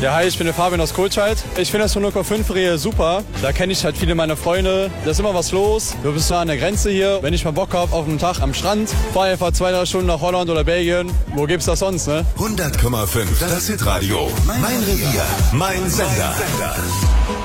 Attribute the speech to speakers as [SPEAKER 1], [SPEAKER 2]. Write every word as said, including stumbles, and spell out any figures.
[SPEAKER 1] Ja, hi, ich bin der Fabian aus Kohlscheid. Ich finde das hundert Komma fünf Rehe super. Da kenne ich halt viele meiner Freunde. Da ist immer was los. Du bist da an der Grenze hier. Wenn ich mal Bock habe auf einen Tag am Strand, fahr einfach zwei, drei Stunden nach Holland oder Belgien. Wo gibt's das sonst, ne?
[SPEAKER 2] hundert Komma fünf, das Hitradio. Mein Revier, mein Sender.